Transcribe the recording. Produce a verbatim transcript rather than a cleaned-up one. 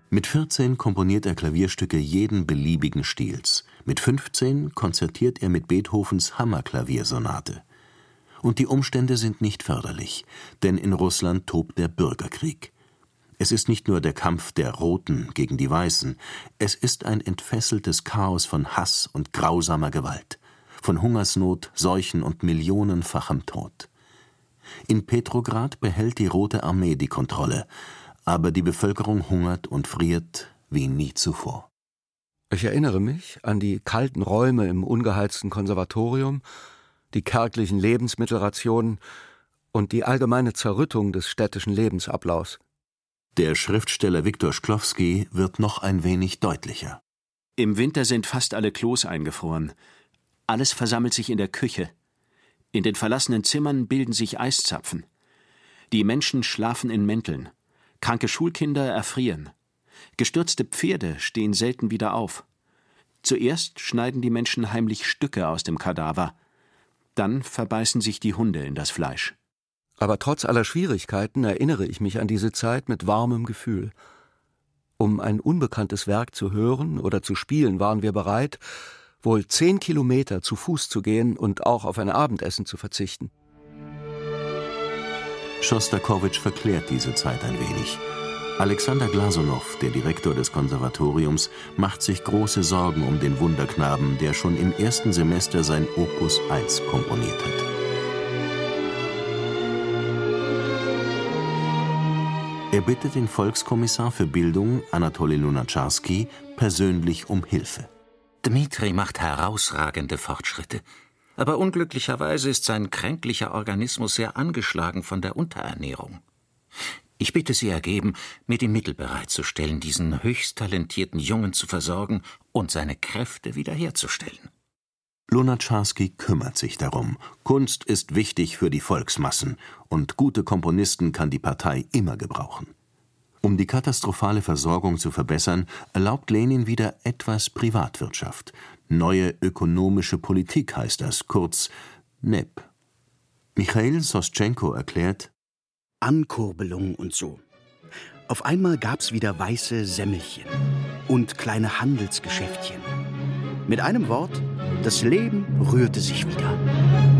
Mit vierzehn komponiert er Klavierstücke jeden beliebigen Stils. Mit fünfzehn konzertiert er mit Beethovens Hammerklaviersonate. Und die Umstände sind nicht förderlich, denn in Russland tobt der Bürgerkrieg. Es ist nicht nur der Kampf der Roten gegen die Weißen, es ist ein entfesseltes Chaos von Hass und grausamer Gewalt, von Hungersnot, Seuchen und millionenfachem Tod. In Petrograd behält die Rote Armee die Kontrolle, aber die Bevölkerung hungert und friert wie nie zuvor. Ich erinnere mich an die kalten Räume im ungeheizten Konservatorium, die kärglichen Lebensmittelrationen und die allgemeine Zerrüttung des städtischen Lebensablaufs. Der Schriftsteller Viktor Shklovsky wird noch ein wenig deutlicher. Im Winter sind fast alle Klos eingefroren. Alles versammelt sich in der Küche. In den verlassenen Zimmern bilden sich Eiszapfen. Die Menschen schlafen in Mänteln. Kranke Schulkinder erfrieren. Gestürzte Pferde stehen selten wieder auf. Zuerst schneiden die Menschen heimlich Stücke aus dem Kadaver. Dann verbeißen sich die Hunde in das Fleisch. Aber trotz aller Schwierigkeiten erinnere ich mich an diese Zeit mit warmem Gefühl. Um ein unbekanntes Werk zu hören oder zu spielen, waren wir bereit, wohl zehn Kilometer zu Fuß zu gehen und auch auf ein Abendessen zu verzichten. Schostakowitsch verklärt diese Zeit ein wenig. Alexander Glasonow, der Direktor des Konservatoriums, macht sich große Sorgen um den Wunderknaben, der schon im ersten Semester sein Opus eins komponiert hat. Er bittet den Volkskommissar für Bildung, Anatoli Lunacharsky, persönlich um Hilfe. Dmitri macht herausragende Fortschritte. Aber unglücklicherweise ist sein kränklicher Organismus sehr angeschlagen von der Unterernährung. Ich bitte Sie ergeben, mir die Mittel bereitzustellen, diesen höchst talentierten Jungen zu versorgen und seine Kräfte wiederherzustellen. Lunacharsky kümmert sich darum. Kunst ist wichtig für die Volksmassen und gute Komponisten kann die Partei immer gebrauchen. Um die katastrophale Versorgung zu verbessern, erlaubt Lenin wieder etwas Privatwirtschaft. Neue ökonomische Politik heißt das, kurz N E P. Michail Soschenko erklärt: Ankurbelung und so. Auf einmal gab's wieder weiße Semmelchen und kleine Handelsgeschäftchen. Mit einem Wort, das Leben rührte sich wieder.